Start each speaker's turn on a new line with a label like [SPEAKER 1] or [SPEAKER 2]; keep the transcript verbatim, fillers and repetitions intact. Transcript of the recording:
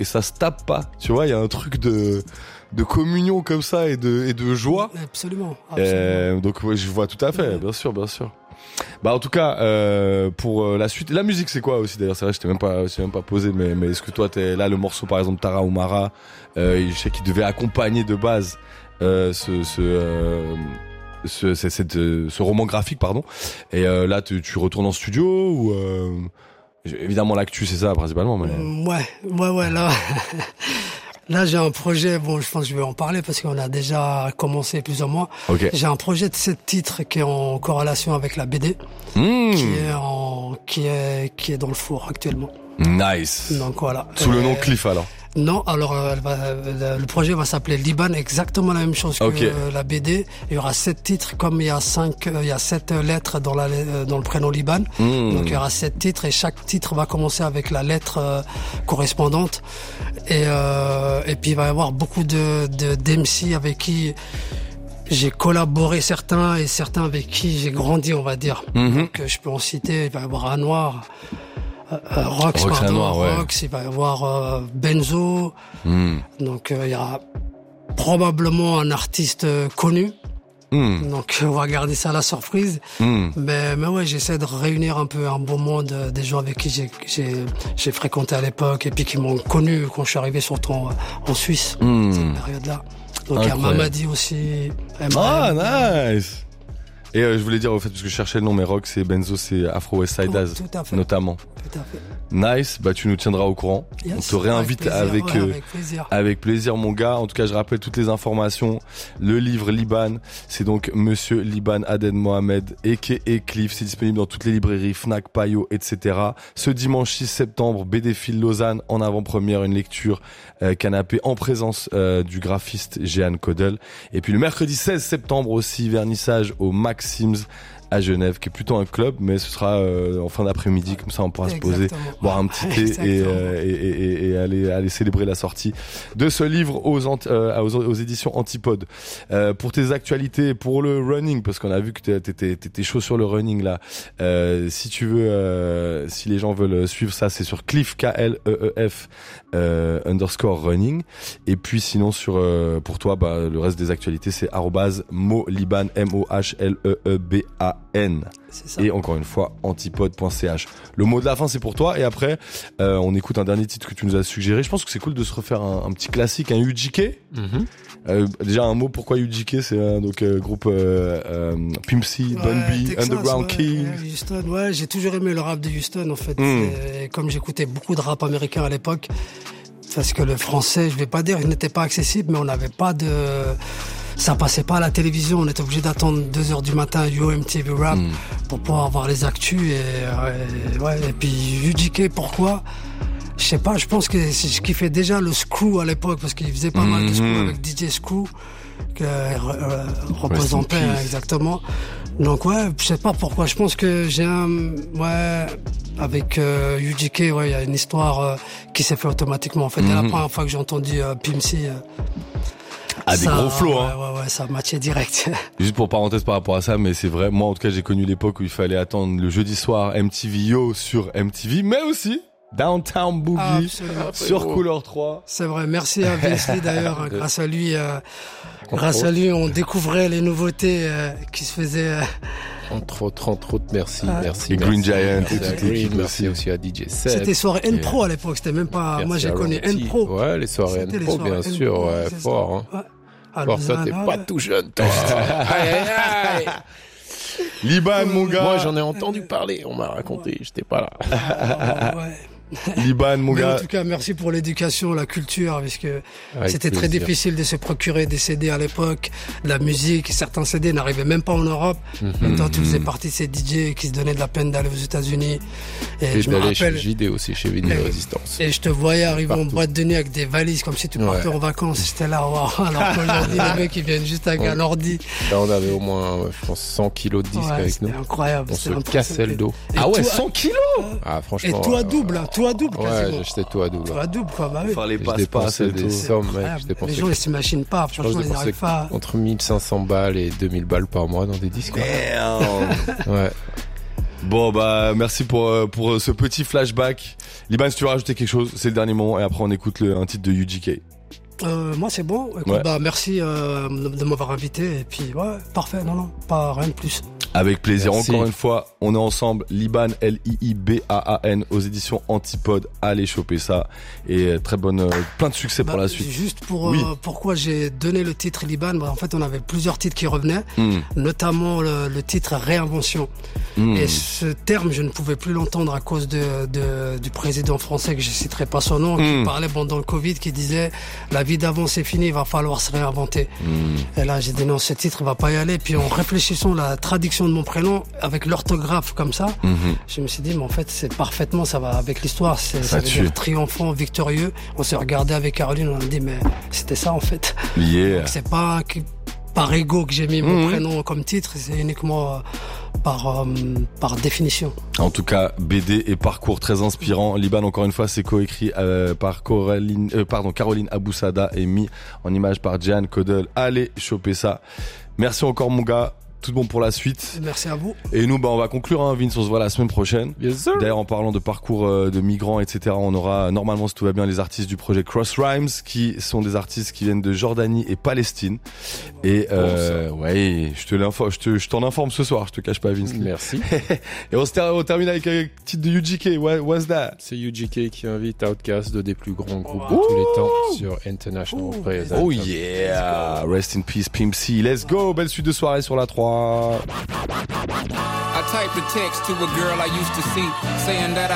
[SPEAKER 1] ça se tape pas. Tu vois, il y a un truc de de communion comme ça et de et de joie.
[SPEAKER 2] Absolument. absolument.
[SPEAKER 1] Euh, donc ouais, je vois tout à fait, ouais. bien sûr, bien sûr. Bah en tout cas euh, pour euh, la suite, la musique c'est quoi aussi d'ailleurs, c'est vrai je t'ai même pas je t'ai même pas posé, mais mais est-ce que toi t'es là le morceau par exemple Tara ou Mara, euh, je sais qu'il devait accompagner de base euh, ce ce euh, ce c'est cette ce roman graphique pardon, et euh, là tu, tu retournes en studio ou euh, évidemment l'actu c'est ça principalement, mais
[SPEAKER 2] ouais ouais ouais là. Là, j'ai un projet, bon, je pense que je vais en parler parce qu'on a déjà commencé plusieurs mois.
[SPEAKER 1] Okay.
[SPEAKER 2] J'ai un projet de sept titres qui est en corrélation avec la B D,
[SPEAKER 1] mmh.
[SPEAKER 2] qui est en, qui est, qui est dans le four actuellement.
[SPEAKER 1] Nice.
[SPEAKER 2] Donc voilà.
[SPEAKER 1] Sous euh, le nom Cliff alors.
[SPEAKER 2] Non, alors elle va, le projet va s'appeler Liban, exactement la même chose que
[SPEAKER 1] okay.
[SPEAKER 2] la B D. Il y aura sept titres, comme il y a cinq, il y a sept lettres dans la dans le prénom Liban.
[SPEAKER 1] Mmh.
[SPEAKER 2] Donc il y aura sept titres et chaque titre va commencer avec la lettre euh, correspondante. Et euh, et puis il va y avoir beaucoup de de d'M C avec qui j'ai collaboré certains et certains avec qui j'ai grandi, on va dire.
[SPEAKER 1] Mmh.
[SPEAKER 2] Donc je peux en citer. Il va y avoir un noir. Euh, Rox,
[SPEAKER 1] Rox,
[SPEAKER 2] pardon,
[SPEAKER 1] noir, ouais.
[SPEAKER 2] Rox, il va y avoir euh, Benzo,
[SPEAKER 1] mm.
[SPEAKER 2] donc il euh, y aura probablement un artiste euh, connu, mm. donc on va garder ça à la surprise, mm. mais mais ouais, j'essaie de réunir un peu un beau monde euh, des gens avec qui j'ai j'ai j'ai fréquenté à l'époque et puis qui m'ont connu quand je suis arrivé surtout en, en Suisse,
[SPEAKER 1] mm.
[SPEAKER 2] cette période-là. Donc il y a Mamadi aussi. M M.
[SPEAKER 1] Ah nice. Et euh, je voulais dire au fait parce que je cherchais le nom, mais Rox et Benzo c'est Afro West Side Az notamment.
[SPEAKER 2] Tout à fait.
[SPEAKER 1] Nice, bah tu nous tiendras au courant.
[SPEAKER 2] Yes,
[SPEAKER 1] on te réinvite avec
[SPEAKER 2] avec,
[SPEAKER 1] euh,
[SPEAKER 2] ouais, avec plaisir.
[SPEAKER 1] avec plaisir mon gars. En tout cas, je rappelle toutes les informations. Le livre Liban, c'est donc Monsieur Liban Aden Mohamed aka Cliff. C'est disponible dans toutes les librairies Fnac, Payot, et cetera. Ce dimanche six septembre, B D Phil Lausanne en avant-première, une lecture euh, canapé en présence euh, du graphiste Jehan Kodel. Et puis le mercredi seize septembre aussi, vernissage au Maxims à Genève, qui est plutôt un club, mais ce sera euh, en fin d'après-midi, comme ça on pourra Exactement. se poser, boire un petit thé et, euh, et, et, et aller, aller célébrer la sortie de ce livre aux, ant- euh, aux, aux éditions Antipode. Euh, pour tes actualités, pour le running, parce qu'on a vu que t'étais, t'étais chaud sur le running là, euh, si tu veux, euh, si les gens veulent suivre ça, c'est sur Cliff, K L E E F euh, underscore running. Et puis sinon sur euh, pour toi, bah, le reste des actualités, c'est arrobase moliban, M O H L E E B A N. Et encore une fois, antipode point c h. Le mot de la fin, c'est pour toi. Et après, euh, on écoute un dernier titre que tu nous as suggéré. Je pense que c'est cool de se refaire un, un petit classique, un U G K. Mm-hmm. Euh, déjà, un mot, pourquoi U G K? C'est un donc, euh, groupe euh, euh, Pimp C,
[SPEAKER 2] ouais,
[SPEAKER 1] Bun B,
[SPEAKER 2] Texas,
[SPEAKER 1] Underground
[SPEAKER 2] ouais,
[SPEAKER 1] Kings.
[SPEAKER 2] Ouais, Houston, ouais, j'ai toujours aimé le rap de Houston, en fait.
[SPEAKER 1] Mm.
[SPEAKER 2] Et comme j'écoutais beaucoup de rap américain à l'époque, parce que le français, je vais pas dire, il n'était pas accessible, mais on n'avait pas de... Ça passait pas à la télévision, on était obligé d'attendre deux heures du matin, Yo M T V Rap, mm. pour pouvoir avoir les actus. Et, et, ouais, et puis U G K, pourquoi? Je sais pas, je pense que c'est ce qui fait déjà le Screw à l'époque, parce qu'il faisait pas mm-hmm. mal de Screw avec D J Screw, que euh, représentait exactement. Donc ouais, je sais pas pourquoi, je pense que j'ai un... Ouais, avec euh, U G K, ouais, il y a une histoire euh, qui s'est fait automatiquement. En fait, mm-hmm. dès la première fois que j'ai entendu euh, Pimp C... Euh,
[SPEAKER 1] Ah, des
[SPEAKER 2] ça,
[SPEAKER 1] gros flots,
[SPEAKER 2] ouais,
[SPEAKER 1] hein.
[SPEAKER 2] Ouais, ouais, ça matchait direct.
[SPEAKER 1] Juste pour parenthèse par rapport à ça, mais c'est vrai, moi en tout cas j'ai connu l'époque où il fallait attendre le jeudi soir M T V Yo sur M T V, mais aussi Downtown Boogie ah, sur beau. Couleur trois.
[SPEAKER 2] C'est vrai, merci à Vince Lee d'ailleurs, hein, grâce à lui, euh, grâce à lui on découvrait les nouveautés euh, qui se faisaient... Euh,
[SPEAKER 3] Entre autres, entre autres, merci, ah. merci.
[SPEAKER 1] Et Green Giant,
[SPEAKER 3] et toute l'équipe, merci aussi à D J Seb.
[SPEAKER 2] C'était soirée N-Pro à l'époque, c'était même pas, merci moi j'ai connu N-Pro.
[SPEAKER 3] Ouais, les soirées N-Pro, bien N-Pro, sûr, ouais, fort, hein. Ouais. Fort, ça, t'es pas tout jeune, toi. Aïe, aïe, aïe.
[SPEAKER 1] Liban, mon gars.
[SPEAKER 3] Moi, j'en ai entendu parler, on m'a raconté, j'étais pas là.
[SPEAKER 2] Ah, ouais.
[SPEAKER 1] Liban, mon
[SPEAKER 2] Mais
[SPEAKER 1] gars.
[SPEAKER 2] En tout cas, merci pour l'éducation, la culture, parce que
[SPEAKER 3] Avec
[SPEAKER 2] c'était
[SPEAKER 3] plaisir.
[SPEAKER 2] très difficile de se procurer des C D à l'époque, de la musique. Certains C D n'arrivaient même pas en Europe. Mm-hmm. Même toi, tu faisais partie de ces D J qui se donnaient de la peine d'aller aux États-Unis.
[SPEAKER 3] Et, et je me rappelle chez J D aussi, chez Vinyl Résistance.
[SPEAKER 2] Et je te voyais arriver Partout. en boîte de nuit avec des valises, comme si tu partais ouais. en vacances. J'étais là, wow. Alors qu'aujourd'hui, les mecs, ils viennent juste avec on... un ordi.
[SPEAKER 3] Là, on avait au moins, je pense, cent kilos de disques
[SPEAKER 2] ouais,
[SPEAKER 3] avec nous.
[SPEAKER 2] C'était incroyable.
[SPEAKER 3] On se cassait le dos.
[SPEAKER 1] Et ah ouais, cent kilos!
[SPEAKER 3] Ah, franchement.
[SPEAKER 2] Et tout à double, hein, tout à double, quasiment.
[SPEAKER 3] J'achetais tout à double.
[SPEAKER 2] Tout à double, quoi, bah oui.
[SPEAKER 1] Enfin, les
[SPEAKER 3] je dépensais des sommes, mec. Je dépensais.
[SPEAKER 2] Les gens, ils s'imaginent pas. Franchement, ils n'arrivent pas.
[SPEAKER 3] Entre mille cinq cents balles et deux mille balles par mois dans des disques.
[SPEAKER 1] Merde.
[SPEAKER 3] Ouais.
[SPEAKER 1] Bon bah merci pour euh, pour ce petit flashback. Liban, si tu veux rajouter quelque chose, c'est le dernier moment et après on écoute le, un titre de U G K.
[SPEAKER 2] Euh, moi c'est bon. Écoute, ouais. bah merci euh, de m'avoir invité et puis ouais, parfait. Non non, pas rien de plus.
[SPEAKER 1] Avec plaisir.
[SPEAKER 3] Merci.
[SPEAKER 1] Encore une fois, on est ensemble. Liban, L I I B A A N, aux éditions Antipode. Allez choper ça. Et euh, très bonne, euh, plein de succès bah, pour la suite.
[SPEAKER 2] Juste pour oui. euh, pourquoi j'ai donné le titre Liban. Bah, en fait, on avait plusieurs titres qui revenaient, mm. notamment le, le titre Réinvention. Mm. Et ce terme, je ne pouvais plus l'entendre à cause de, de du président français que je citerai pas son nom, mm. qui parlait pendant le Covid, qui disait la vie d'avant c'est fini, il va falloir se réinventer. Mm. Et là, j'ai dit non, ce titre il va pas y aller. Puis en réfléchissant la traduction de mon prénom avec l'orthographe comme ça, mm-hmm. je me suis dit mais en fait c'est parfaitement, ça va avec l'histoire, c'est, ça, ça veut dire triomphant, victorieux. On s'est regardé avec Caroline, on a dit mais c'était ça en fait.
[SPEAKER 1] Yeah.
[SPEAKER 2] Donc, c'est pas par ego que j'ai mis mm-hmm. mon prénom comme titre, c'est uniquement par euh, par définition.
[SPEAKER 1] En tout cas, B D et parcours très inspirant. Liban, encore une fois, c'est coécrit euh, par Caroline, euh, pardon, Caroline Aboussada et mis en image par Jeanne Codel. Allez choper ça. Merci encore mon gars. Tout bon pour la suite.
[SPEAKER 2] Merci à vous.
[SPEAKER 1] Et nous, bah, on va conclure, hein, Vince. On se voit la semaine prochaine.
[SPEAKER 3] Yes,
[SPEAKER 1] D'ailleurs, en parlant de parcours euh, de migrants, et cetera, on aura normalement, si tout va bien, les artistes du projet Cross Rhymes, qui sont des artistes qui viennent de Jordanie et Palestine. Et euh, bon, ouais, je te l'informe, je te, je t'en informe ce soir. Je te cache pas, Vince.
[SPEAKER 3] Merci.
[SPEAKER 1] Et on se ter- on termine avec un titre de U G K. What, what's that?
[SPEAKER 3] C'est U G K qui invite Outkast, deux des plus grands groupes de tous les temps, sur International Praise.
[SPEAKER 1] Oh yeah, rest in peace, Pimp C. Let's go, belle suite de soirée sur la trois.
[SPEAKER 4] I typed a text to a girl I used to see, saying that I